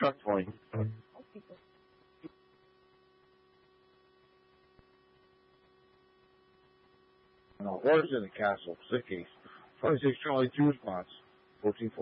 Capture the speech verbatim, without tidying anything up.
truck twenty. No, horse in the castle, sick case. twenty-six Charlie, two response. fourteen